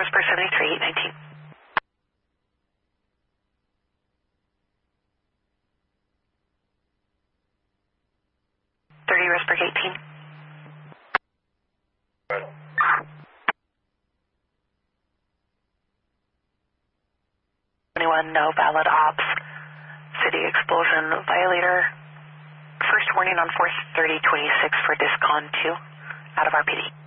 Westbrook 73-819. 30 Westbrook 18. 21, no valid ops. City explosion violator. First warning on 43026 for DISCON 2 out of RPD.